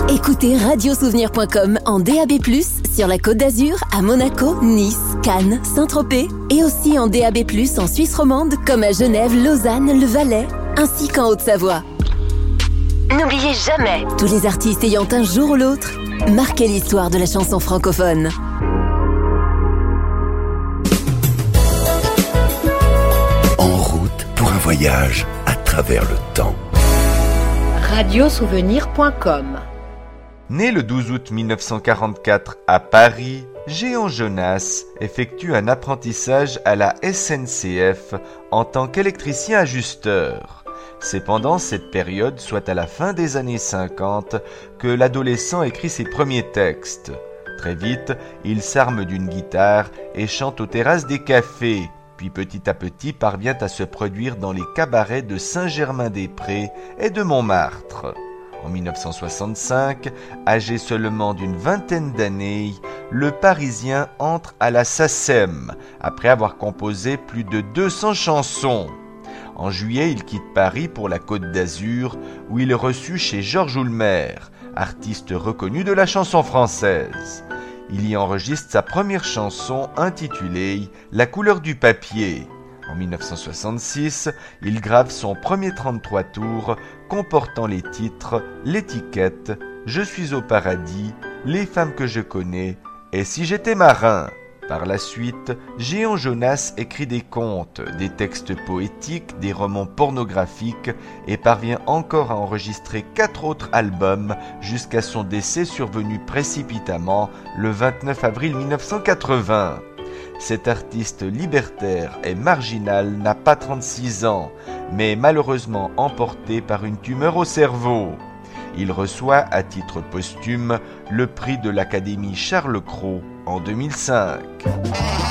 Écoutez radiosouvenir.com en DAB+, sur la Côte d'Azur, à Monaco, Nice, Cannes, Saint-Tropez et aussi en DAB+, en Suisse romande, comme à Genève, Lausanne, le Valais, ainsi qu'en Haute-Savoie. N'oubliez jamais, tous les artistes ayant un jour ou l'autre marqué l'histoire de la chanson francophone. En route pour un voyage à travers le temps. Radiosouvenir.com. Né le 12 août 1944 à Paris, Jehan Jonas effectue un apprentissage à la SNCF en tant qu'électricien ajusteur. C'est pendant cette période, soit à la fin des années 50, que l'adolescent écrit ses premiers textes. Très vite, il s'arme d'une guitare et chante aux terrasses des cafés, puis petit à petit parvient à se produire dans les cabarets de Saint-Germain-des-Prés et de Montmartre. En 1965, âgé seulement d'une vingtaine d'années, le Parisien entre à la SACEM, après avoir composé plus de 200 chansons. En juillet, il quitte Paris pour la Côte d'Azur, où il est reçu chez Georges Houlmer, artiste reconnu de la chanson française. Il y enregistre sa première chanson intitulée « La couleur du papier ». En 1966, il grave son premier 33 tours comportant les titres « L'étiquette »,« Je suis au paradis »,« Les femmes que je connais » et « Si j'étais marin ». Par la suite, Jehan Jonas écrit des contes, des textes poétiques, des romans pornographiques et parvient encore à enregistrer 4 autres albums jusqu'à son décès survenu précipitamment le 29 avril 1980. Cet artiste libertaire et marginal n'a pas 36 ans, mais est malheureusement emporté par une tumeur au cerveau. Il reçoit à titre posthume le prix de l'Académie Charles Cros en 2005.